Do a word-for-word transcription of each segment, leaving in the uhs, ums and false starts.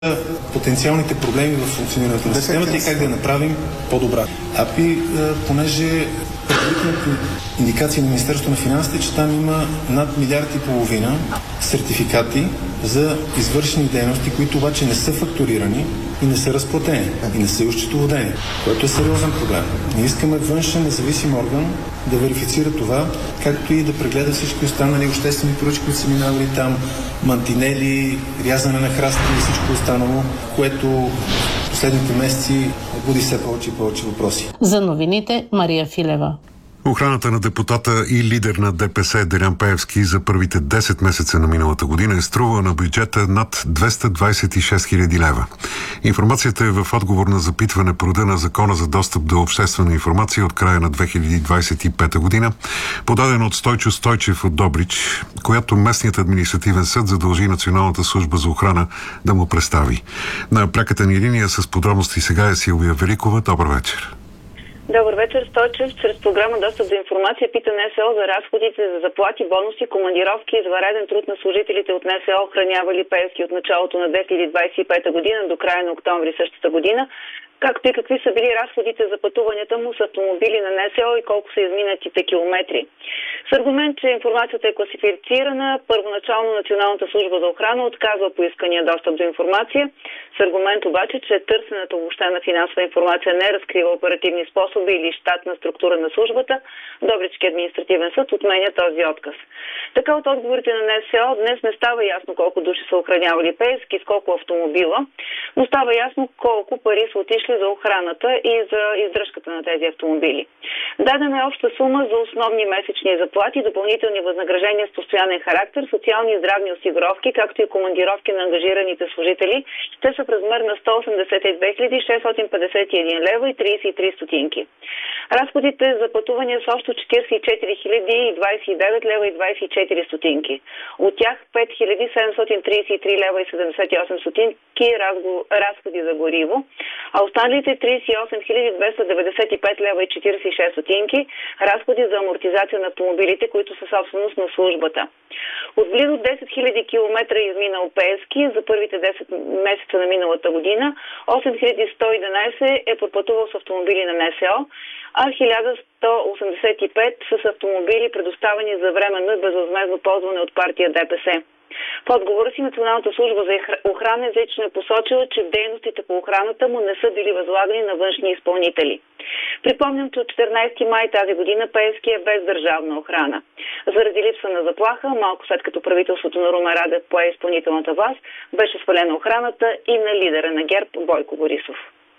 потенциалните проблеми в функционирането на системата и как да я направим по-добра. АПИ, понеже предварителните индикации на Министерството на финансите, че там има над милиард и половина сертификати за извършени дейности, които обаче не са фактурирани и не са разплатени, и не са осчетоводени, което е сериозен проблем. Ние искаме външен независим орган да верифицира това, както и да прегледа всички останали обществени поръчки, които са минавали там, мантинели, рязане на храсти и всичко останало, което в последните месеци буди все повече и повече въпроси. За новините Мария Филева. Охраната на депутата и лидер на ДПС Делян Пеевски за първите десет месеца на миналата година е струвала на бюджета над двеста двадесет и шест хиляди лева. Информацията е в отговор на запитване по реда на Закона за достъп до обществена информация от края на две хиляди двадесет и пета година, подадено от Стойчо Стойчев от Добрич, която местният административен съд задължи Националната служба за охрана да му представи. На пряката ни линия с подробности сега е Силвия Великова. Добър вечер. Добър вечер, Стойчев. Чрез програма Достъп до информация пита НСО за разходите за заплати, бонуси, командировки и извънреден труд на служителите от НСО, охранявали Пеевски от началото на две хиляди двадесет и пета година до края на октомври същата година, както и какви са били разходите за пътуванията му с автомобили на НСО и колко са изминатите километри. С аргумент, че информацията е класифицирана, първоначално Националната служба за охрана отказва поискания достъп до информация, с аргумент обаче, че търсената обобщена финансова информация не разкрива оперативни способи или щатна структура на службата, Добрички административен съд отменя този отказ. Така от отговорите на НСО днес не става ясно колко души са охранявали Пеевски, с колко автомобила, но става ясно колко пари са отишли за охраната и за издръжката на тези автомобили. Дадена е обща сума за основни месечни заплати, допълнителни възнаграждения с постоянен характер, социални и здравни осигуровки, както и командировки на ангажираните служители. Те са в размер на сто осемдесет и две хиляди шестстотин петдесет и един лева и тридесет и три стотинки. Разходите за пътувания са общо четиридесет и четири хиляди двадесет и девет лева и двадесет и четири стотинки. От тях пет хиляди седемстотин тридесет и три лева и седемдесет и осем стотинки разходи за гориво, а останалите тридесет и осем хиляди двеста деветдесет и пет лева и четиридесет и шест стотинки разходи за амортизация на автомобилите, които са собственост на службата. От близо десет хиляди километра е изминал Пеевски за първите десет месеца на миналата година, осем хиляди сто и единадесет е пропътувал с автомобили на НСО, а хиляда сто осемдесет и пет с автомобили, предоставени за временно и безвъзмездно ползване от партия ДПС. В отговора си Националната служба за охрана изрично е посочила, че дейностите по охраната му не са били възлагани на външни изпълнители. Припомням, че от четиринадесети май тази година Пеевски е без държавна охрана. Заради липса на заплаха, малко след като правителството на Румен Радев пое изпълнителната власт, беше свалена охраната и на лидера на ГЕРБ Бойко Борисов.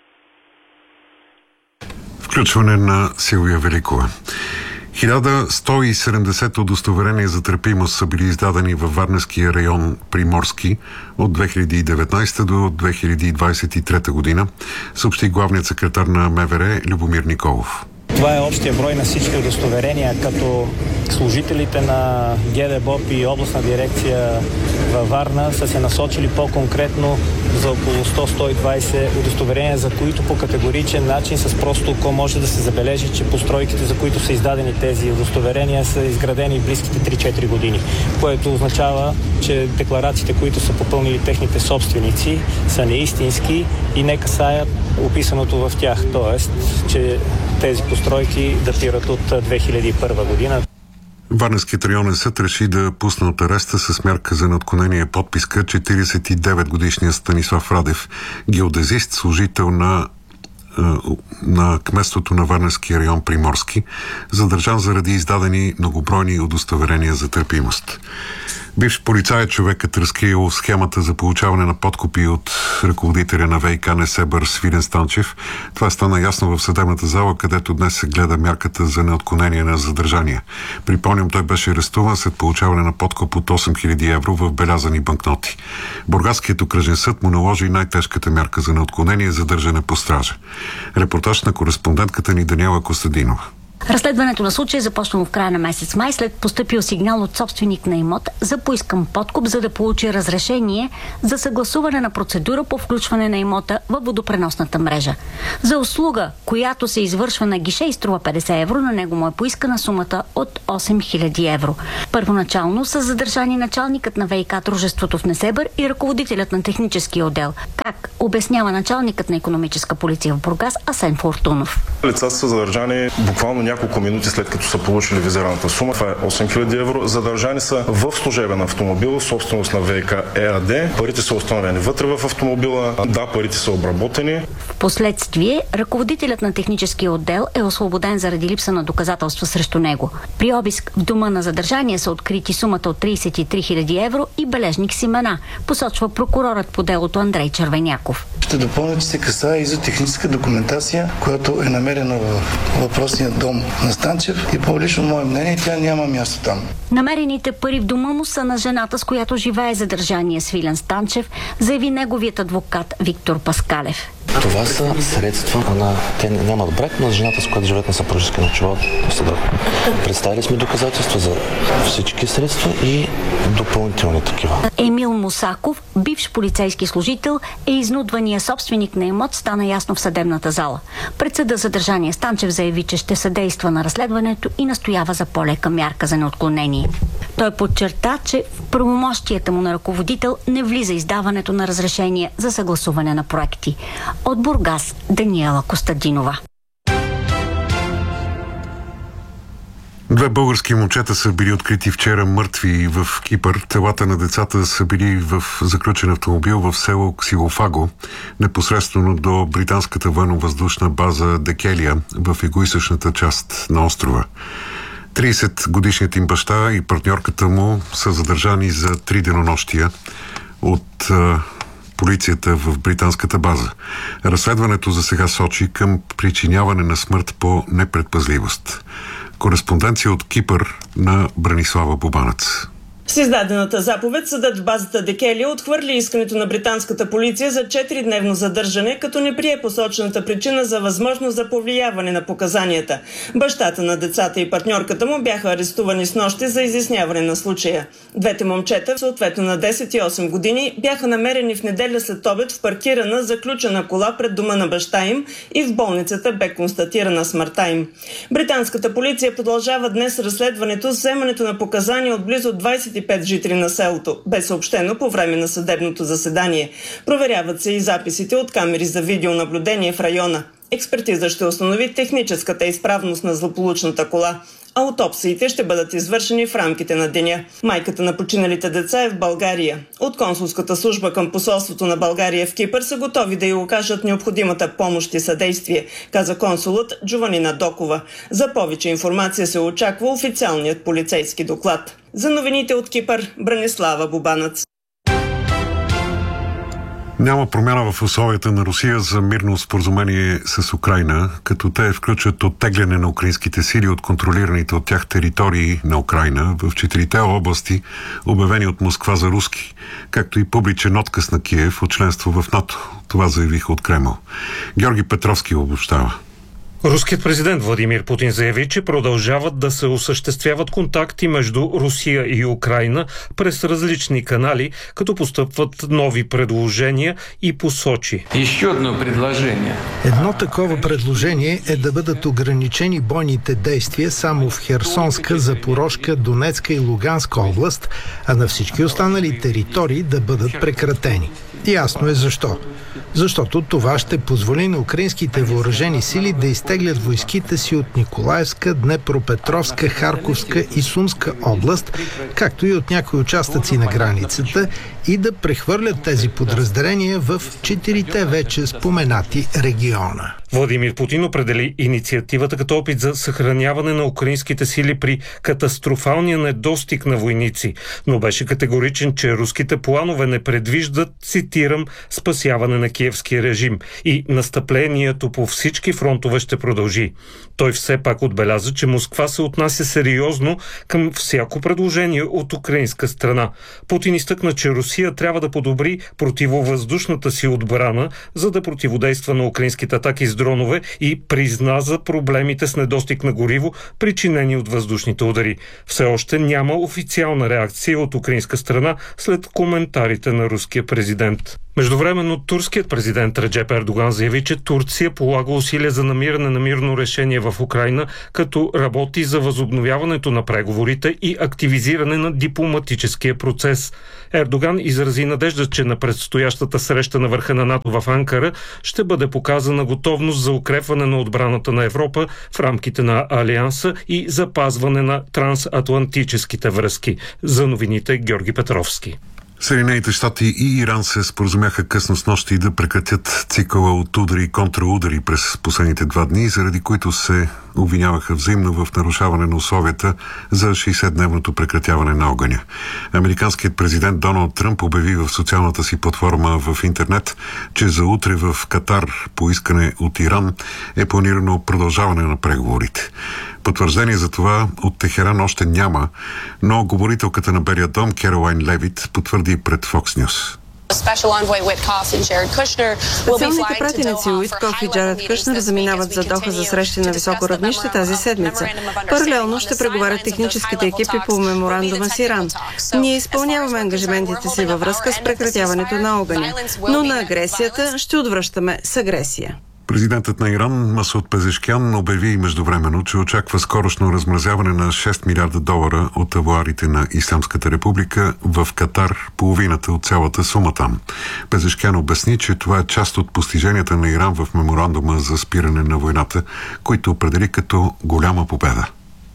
Включване на Силвия Великова. хиляда сто и седемдесет удостоверения за търпимост са били издадени във Варненския район Приморски от две хиляди и деветнадесета до две хиляди двадесет и трета година, съобщи главният секретар на МВР Любомир Николов. Това е общия брой на всички удостоверения, като служителите на ГДБОП и областна дирекция във Варна са се насочили по-конкретно за около сто до сто и двадесет удостоверения, за които по категоричен начин с просто око може да се забележи, че постройките, за които са издадени тези удостоверения, са изградени в близките три-четири години, което означава, че декларациите, които са попълнили техните собственици, са неистински и не касаят описаното в тях, т.е. че тези постройки датират от две хиляди и първа година. Варненският районен съд реши да пусне от ареста с мярка за неотклонение подписка четиридесет и девет годишния Станислав Радев, геодезист, служител на на кметството на Варненския район Приморски, задържан заради издадени многобройни удостоверения за търпимост. Бивш полицай човекът разкрил схемата за получаване на подкупи от ръководителя на ВиК Несебър Свилен Станчев. Това стана ясно в съдебната зала, където днес се гледа мярката за неотклонение на задържания. Припомням, той беше арестуван след получаване на подкуп от осем хиляди евро в белязани банкноти. Бургаският окръжен съд му наложи най-тежката мярка за неотклонение – задържане по стража. Репортаж на кореспондентката ни Даниела Костадинова. Разследването на случая е започнало в края на месец май след постъпил сигнал от собственик на имот за поискан подкуп, за да получи разрешение за съгласуване на процедура по включване на имота във водопреносната мрежа. За услуга, която се извършва на гише и струва петдесет евро, на него му е поискана сумата от осем хиляди евро. Първоначално са задържани началникът на ВиК дружеството в Несебър и ръководителят на техническия отдел. Как обяснява началникът на икономическа полиция в Бургас Асен Фортунов. Лицата са задържани буквално няколко минути след като са получили визираната сума. Това е осем хиляди евро. Задържани са в служебен автомобил, собственост на ВиК ЕАД. Парите са установени вътре в автомобила. Да, парите са обработени. Впоследствие ръководителят на техническия отдел е освободен заради липса на доказателства срещу него. При обиск в дома на задържания са открити сумата от тридесет и три хиляди евро и бележник с имена, посочва прокурорът по делото Андрей Червеняков. Ще допълня, че се касае и за техническа документация, която е намерена в въпросния дом на Станчев и по лично мое мнение тя няма място там. Намерените пари в дома му са на жената, с която живее задържания Свилен Станчев, заяви неговият адвокат Виктор Паскалев. Това са средства на... Те нямат брак, на жената, с която живеят на съпружески начала по съда. Представили сме доказателства за всички средства и допълнителни такива. Емил Мусаков, бивш полицейски служител, е изнудвания собственик на имот, стана ясно в съдебната зала. Пред съда задържания Станчев заяви, че ще съдейства на разследването и настоява за по-лека мярка за неотклонение. Той подчерта, че в правомощията му на ръководител не влиза издаването на разрешение за съгласуване на проекти. От Бургас, Даниела Костадинова. Две български момчета са били открити вчера мъртви в Кипър. Телата на децата са били в заключен автомобил в село Ксилофаго, непосредствено до британската военно-въздушна база Декелия в югоизточната част на острова. тридесетгодишният им баща и партньорката му са задържани за три денонощия от а, полицията в британската база. Разследването за сега сочи към причиняване на смърт по непредпазливост. Кореспонденция от Кипър на Бранислава Бубанец. С издадената заповед съдът в базата Декелия отхвърли искането на британската полиция за четиридневно задържане, като не прие посочената причина за възможност за повлияване на показанията. Бащата на децата и партньорката му бяха арестувани снощи за изясняване на случая. Двете момчета, съответно на десет и осем години, бяха намерени в неделя след обед в паркирана заключена кола пред дома на баща им и в болницата бе констатирана смъртта им. Британската полиция продължава днес разследването с вземането на показания от близо двадесет и пет жители на селото, бе съобщено по време на съдебното заседание. Проверяват се и записите от камери за видеонаблюдение в района. Експертиза ще установи техническата изправност на злополучната кола. Аутопсиите ще бъдат извършени в рамките на деня. Майката на починалите деца е в България. От консулската служба към посолството на България в Кипър са готови да й окажат необходимата помощ и съдействие, каза консулът Джованина Докова. За повече информация се очаква официалният полицейски доклад. За новините от Кипър, Бранислава Бубанец. Няма промяна в условията на Русия за мирно споразумение с Украйна, като те включват оттегляне на украинските сили от контролираните от тях територии на Украйна в четирите области, обявени от Москва за руски, както и публичен отказ на Киев от членство в НАТО. Това заявиха от Кремъл. Георги Петровски обобщава. Руският президент Владимир Путин заяви, че продължават да се осъществяват контакти между Русия и Украйна през различни канали, като постъпват нови предложения и посочи. Еще едно предложение. Едно такова предложение е да бъдат ограничени бойните действия само в Херсонска, Запорожка, Донецка и Луганска област, а на всички останали територии да бъдат прекратени. Ясно е защо. Защото това ще позволи на украинските въоръжени сили да изтеглят войските си от Николаевска, Днепропетровска, Харковска и Сумска област, както и от някои участъци на границата, и да прехвърлят тези подразделения в четирите вече споменати региона. Владимир Путин определи инициативата като опит за съхраняване на украинските сили при катастрофалния недостиг на войници, но беше категоричен, че руските планове не предвиждат, цитирам, спасяване на киевския режим и настъплението по всички фронтове ще продължи. Той все пак отбеляза, че Москва се отнася сериозно към всяко предложение от украинска страна. Путин изтъкна, че Русия Русия трябва да подобри противовъздушната си отбрана, за да противодейства на украинските атаки с дронове и призна за проблемите с недостиг на гориво, причинени от въздушните удари. Все още няма официална реакция от украинска страна след коментарите на руския президент. Междувременно турският президент Реджеп Ердоган заяви, че Турция полага усилия за намиране на мирно решение в Украйна, като работи за възобновяването на преговорите и активизиране на дипломатическия процес. Ердоган изрази надежда, че на предстоящата среща на върха на НАТО в Анкара ще бъде показана готовност за укрепване на отбраната на Европа в рамките на Алианса и запазване на трансатлантическите връзки. За новините Георги Петровски. Съединените щати и Иран се споразумяха късно с нощи да прекратят цикъла от удари и контраудари през последните два дни, заради които се обвиняваха взаимно в нарушаване на условията за шейсетдневното прекратяване на огъня. Американският президент Доналд Тръмп обяви в социалната си платформа в интернет, че за утре в Катар по искане от Иран е планирано продължаване на преговорите. Потвърждение за това от Техеран още няма, но говорителката на Белия дом Керолайн Левит потвърди пред Fox News. Специалните пратеници Уиткоф и Джаред Кушнер заминават за Доха за срещи на високо равнище тази седмица. Паралелно ще преговарят техническите екипи по меморандума с Иран. Ние изпълняваме ангажиментите си във връзка с прекратяването на огъня, но на агресията ще отвръщаме с агресия. Президентът на Иран Масуд Пезешкян обяви междувременно, че очаква скорошно размразяване на шест милиарда долара от авуарите на Ислямската република в Катар, половината от цялата сума там. Пезешкян обясни, че това е част от постиженията на Иран в меморандума за спиране на войната, който определи като голяма победа.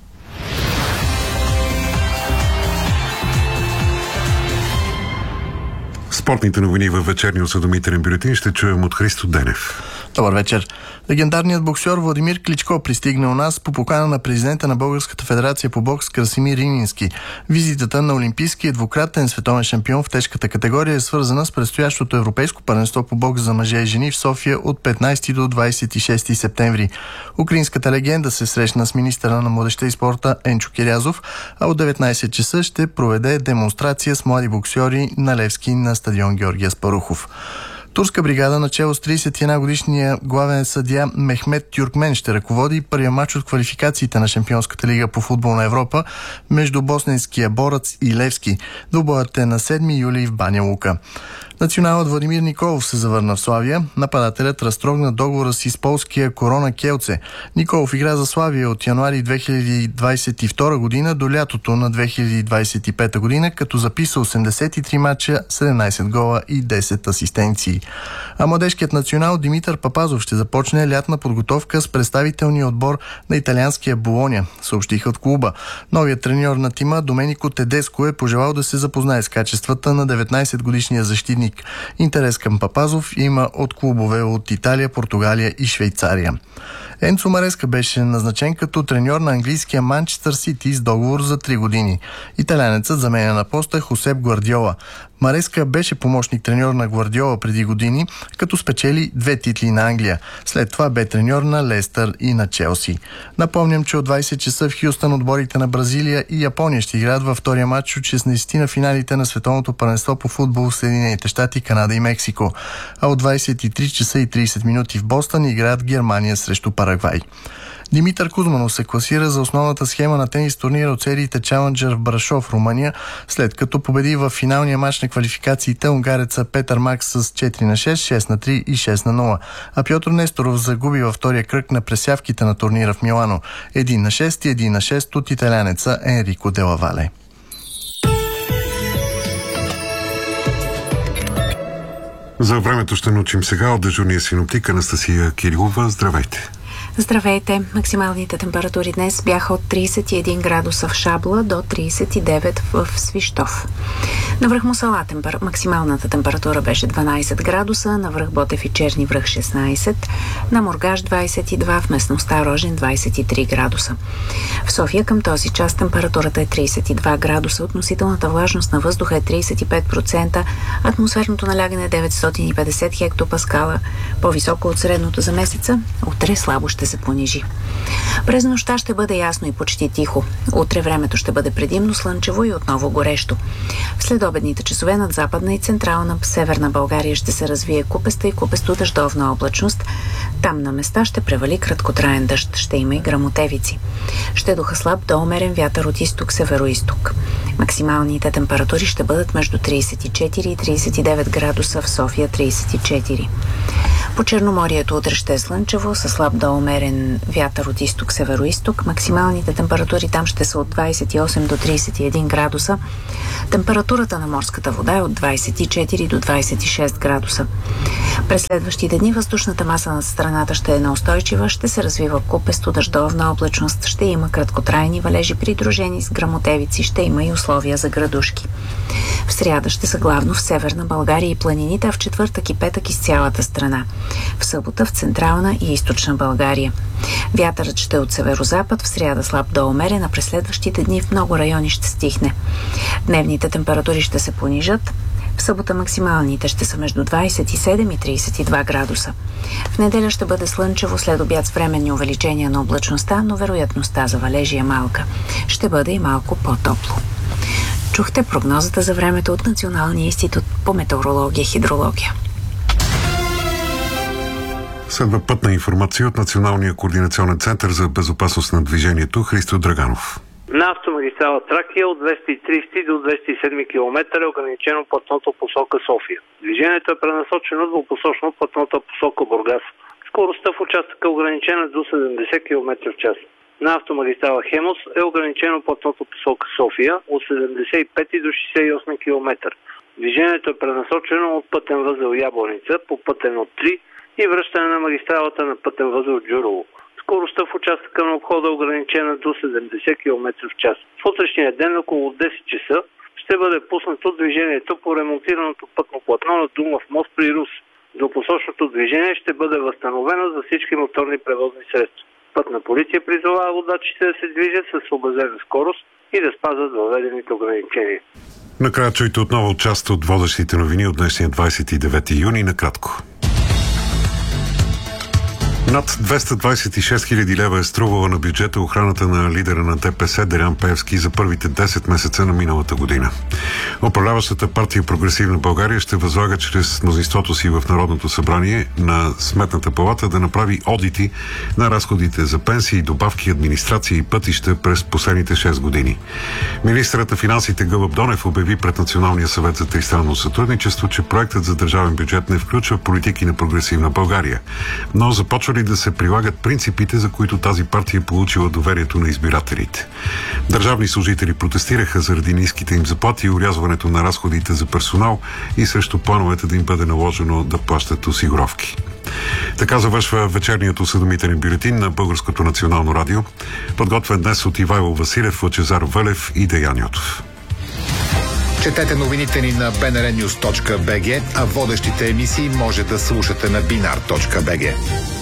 Спортните новини във вечерния осведомителен бюлетин ще чуем от Христо Денев. Добър вечер. Легендарният боксер Владимир Кличко пристигна у нас по покана на президента на Българската федерация по бокс Красимир Ринински. Визитата на олимпийския двукратен световен шампион в тежката категория е свързана с предстоящото европейско първенство по бокс за мъже и жени в София от петнайсети до двайсет и шести септември. Украинската легенда се срещна с министъра на младежта и спорта Енчо Кирязов, а от деветнайсет часа ще проведе демонстрация с млади боксьори на Левски на стадион Георги Аспарухов. Турска бригада начело с трийсет и една годишния главен съдия Мехмет Тюркмен ще ръководи първия матч от квалификациите на Шампионската лига по футбол на Европа между босненския Борец и Левски. Двубоят е на седми юли в Баня Лука. Националът Владимир Николов се завърна в Славия. Нападателят разтрогна договора си с полския Корона Келце. Николов игра за Славия от януари две хиляди двайсет и втора година до лятото на две хиляди двайсет и пета година, като записа осемдесет и три мача, седемнайсет гола и десет асистенции. А младежкият национал Димитър Папазов ще започне лятна подготовка с представителния отбор на италианския Болоня, съобщиха от клуба. Новият треньор на тима Доменико Тедеско е пожелал да се запознае с качествата на деветнайсет годишния защитник. Интерес към Папазов има от клубове от Италия, Португалия и Швейцария. Енцо Мареска беше назначен като треньор на английския Манчестър Сити с договор за три години. Италянецът заменя на поста Хосеп Гвардиола. Мареска беше помощник треньор на Гвардиола преди години, като спечели две титли на Англия. След това бе треньор на Лестър и на Челси. Напомням, че от двайсет часа в Хюстън отборите на Бразилия и Япония ще играят във втория матч от шестнайсети на финалите на световното първенство по футбол в Съединените щати, Канада и Мексико. А от двайсет и три часа и трийсет минути в Бостън играят Германия срещу Парагвай. Димитър Кузманов се класира за основната схема на тенис турнира от сериите Challenger в Брашов, Румъния, след като победи в финалния мач на квалификациите унгареца Петър Макс с четири на шест, шест на три и шест на нула. А Пьотър Несторов загуби във втория кръг на пресявките на турнира в Милано. един на шест и един на шест от италянеца Енрико Де Лавале. За времето ще научим сега от дежурния синоптик Анастасия Кирилова. Здравейте! Здравейте! Максималните температури днес бяха от трийсет и един градуса в Шабла до трийсет и девет в Свищов. На връх Мусала темпер... максималната температура беше дванайсет градуса, на връх Ботев и Черни връх шестнайсет, на Мургаш двайсет и два, в местността Рожен двайсет и три градуса. В София към този час температурата е трийсет и два градуса, относителната влажност на въздуха е трийсет и пет процента, атмосферното налягане е деветстотин и петдесет хектопаскала, по-високо от средното за месеца. Утре слабо ще се понижи. През нощта ще бъде ясно и почти тихо. Утре времето ще бъде предимно слънчево и отново горещо. В следобедните часове над Западна и Централна Северна България ще се развие купеста и купесто дъждовна облачност. Там на места ще превали краткотраен дъжд. Ще има и гръмотевици. Ще духа слаб до умерен вятър от изток-североизток. Максималните температури ще бъдат между трийсет и четири и трийсет и девет градуса, в София трийсет и четири. По Черноморието утре ще е слънчево, със слаб до умерен вятър от изток-североизток. Максималните температури там ще са от двайсет и осем до трийсет и един градуса. Температурата на морската вода е от двайсет и четири до двайсет и шест градуса. През следващите дни въздушната маса над страната ще е неустойчива, ще се развива купесто дъждовна облачност, ще има краткотрайни валежи, придружени с гръмотевици, ще има и условия за градушки. В сряда ще са главно в Северна България и планините, а в четвъртък и петък из цялата страна. В събота в Централна и Източна България. Вятърът ще е от северозапад, в сряда слаб до умерен, а през следващите дни в много райони ще стихне. Дневните температури ще се понижат. В събота максималните ще са между двайсет и седем и трийсет и два градуса. В неделя ще бъде слънчево, след обяд с временни увеличения на облачността, но вероятността за валежи е малка. Ще бъде и малко по-топло. Чухте прогнозата за времето от Националния институт по метеорология и хидрология. Следва пътна информация от Националния координационен център за безопасност на движението. Христо Драганов. На автомагистрала Тракия от двеста и трийсет до двеста и седем километра е ограничено платното посока София. Движението е пренасочено двупосочно платната посока Бургас. Скоростта в участъка е ограничена до седемдесет километра в час. На автомагистрала Хемус е ограничено платното посока София от седемдесет и пет до шейсет и осем километра. Движението е пренасочено от пътен възел Ябланица по пътен от три и връщане на магистралата на пътен възел Джурово. Скоростта в участъка на обхода е ограничена до седемдесет километра в час. В утрешния ден около десет часа ще бъде пуснато движението по ремонтираното пътно платно на Дунав мост при Рус. Двупосочното движение ще бъде възстановено за всички моторни превозни средства. Пътна полиция призовава водачите да се движат с съобразена скорост и да спазват въведените ограничения. Накрая чуйте отново част от водещите новини от днешния двайсет и девети юни. Накратко. Над двеста двайсет и шест хиляди лева е струвала на бюджета охраната на лидера на ДПС Делян Пеевски за първите десет месеца на миналата година. Управляващата партия Прогресивна България ще възлага чрез мнозинството си в Народното събрание на Сметната палата да направи одити на разходите за пенсии, добавки, администрация и пътища през последните шест години. Министърът на финансите Гълъб Донев обяви пред Националния съвет за тристранно сътрудничество, че проектът за държавен бюджет не включва политики на Прогресивна България, но започва да се прилагат принципите, за които тази партия е получила доверието на избирателите. Държавни служители протестираха заради ниските им заплати и урязването на разходите за персонал и срещу плановете да им бъде наложено да плащат осигуровки. Така завършва вечерният осведомителен бюлетин на Българското национално радио, подготвен днес от Ивайло Василев, Лъчезар Вълев и Деян Йотов. Четете новините ни на би ен ар нюз точка би джи, а водещите емисии може да слушате на бинар точка би джи.